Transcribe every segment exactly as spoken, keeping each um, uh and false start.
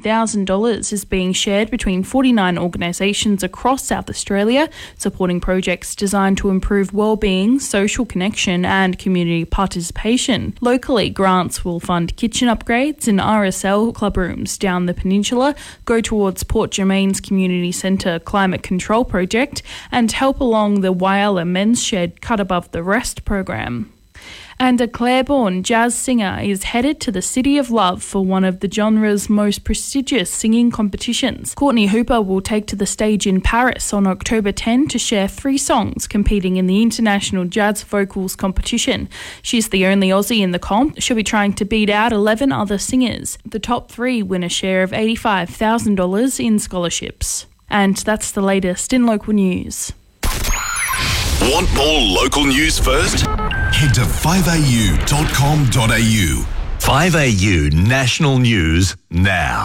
thousand dollars is being shared between forty-nine organisations across South Australia, supporting projects designed to improve wellbeing, social connection and community participation. Locally, grants will fund kitchen upgrades and R S L club rooms down the peninsula, go towards Port Germain's Community Centre Climate Control Project and help along the Whyalla Men's Shed Cut Above the Rest program. And a Clare-born jazz singer is headed to the City of Love for one of the genre's most prestigious singing competitions. Courtney Hooper will take to the stage in Paris on October tenth to share three songs competing in the International Jazz Vocals competition. She's the only Aussie in the comp. She'll be trying to beat out eleven other singers. The top three win a share of eighty-five thousand dollars in scholarships. And that's the latest in local news. Want more local news first? Head to five a u dot com dot a u. five A U National News now.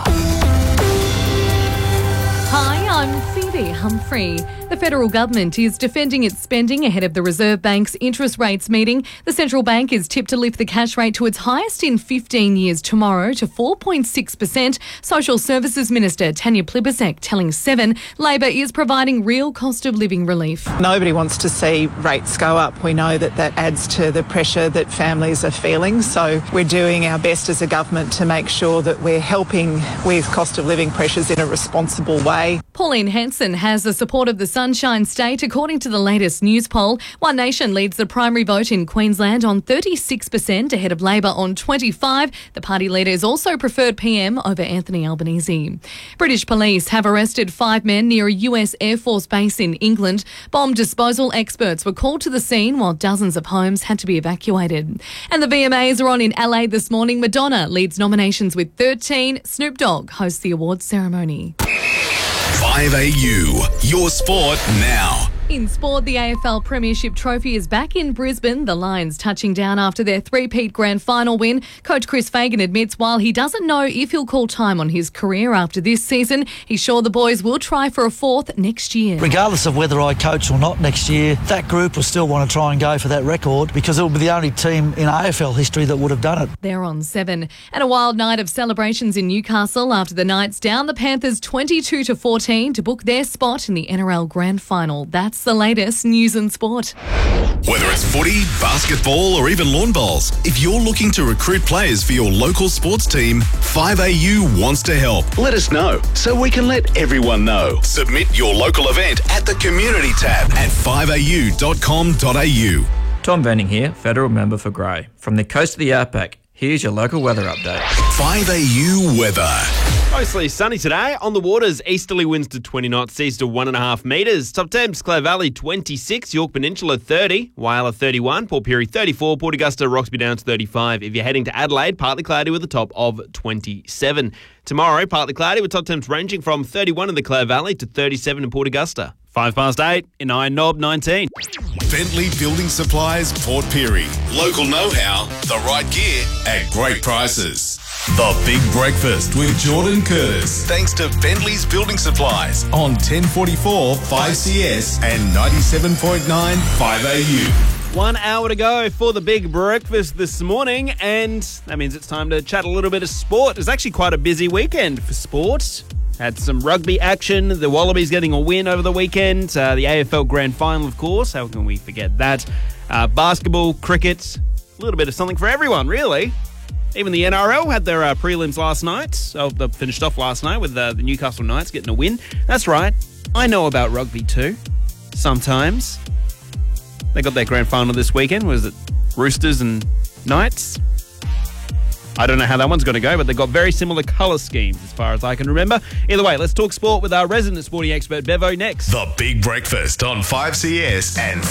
Hi, I'm Phoebe Humphrey. The federal government is defending its spending ahead of the Reserve Bank's interest rates meeting. The central bank is tipped to lift the cash rate to its highest in fifteen years tomorrow to four point six percent. Social Services Minister Tanya Plibersek telling Seven Labor is providing real cost of living relief. Nobody wants to see rates go up. We know that that adds to the pressure that families are feeling. So we're doing our best as a government to make sure that we're helping with cost of living pressures in a responsible way. Pauline Hanson has the support of the Sunshine State, according to the latest news poll. One Nation leads the primary vote in Queensland on thirty-six percent ahead of Labor on twenty-five percent. The party leader is also preferred P M over Anthony Albanese. British police have arrested five men near a U S Air Force base in England. Bomb disposal experts were called to the scene while dozens of homes had to be evacuated. And the V M As are on in L A this morning. Madonna leads nominations with thirteen. Snoop Dogg hosts the awards ceremony. five A U, your sport now. In sport, the A F L Premiership Trophy is back in Brisbane. The Lions touching down after their three-peat grand final win. Coach Chris Fagan admits while he doesn't know if he'll call time on his career after this season, he's sure the boys will try for a fourth next year. Regardless of whether I coach or not next year, that group will still want to try and go for that record because it will be the only team in A F L history that would have done it. They're on seven. And a wild night of celebrations in Newcastle after the Knights down the Panthers twenty-two to fourteen to book their spot in the N R L Grand Final. That's the latest news and sport. Whether it's footy, basketball or even lawn bowls, if you're looking to recruit players for your local sports team, five A U wants to help. Let us know so we can let everyone know. Submit your local event at the Community tab at five a u dot com dot a u. Tom Venning here, Federal Member for Grey. From the coast of the Outback, here's your local weather update. five A U weather. Mostly sunny today. On the waters, easterly winds to twenty knots, seas to one and a half metres. Top temps, Clare Valley twenty-six, York Peninsula thirty, Whyalla thirty-one, Port Pirie thirty-four, Port Augusta, Roxby Downs thirty-five. If you're heading to Adelaide, partly cloudy with a top of twenty-seven. Tomorrow, partly cloudy with top temps ranging from thirty-one in the Clare Valley to thirty-seven in Port Augusta. Five past eight in Iron Knob nineteen. Bentley Building Supplies, Port Pirie. Local know-how, the right gear at great prices. The Big Breakfast with Jordan Curtis. Thanks to Bentley's Building Supplies on ten forty-four five C S and ninety-seven point nine five A U. One hour to go for the Big Breakfast this morning, and that means it's time to chat a little bit of sport. It's actually quite a busy weekend for sport. Had some rugby action. The Wallabies getting a win over the weekend. Uh, the A F L Grand Final, of course. How can we forget that? Uh, basketball, cricket, a little bit of something for everyone, really. Even the N R L had their uh, prelims last night. Oh, they finished off last night with uh, the Newcastle Knights getting a win. That's right. I know about rugby too. Sometimes. They got their grand final this weekend. Was it Roosters and Knights? I don't know how that one's going to go, but they've got very similar colour schemes as far as I can remember. Either way, let's talk sport with our resident sporting expert, Bevo, next. The Big Breakfast on five C S and